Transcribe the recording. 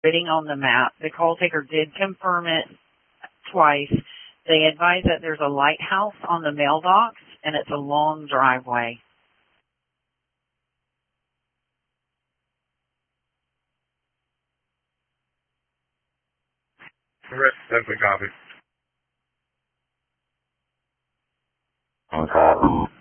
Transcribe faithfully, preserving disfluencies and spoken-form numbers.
writing on the map. The call taker did confirm it twice. They advise that there's a lighthouse on the mailbox, and it's a long driveway. Correct. Definitely copy. And copy.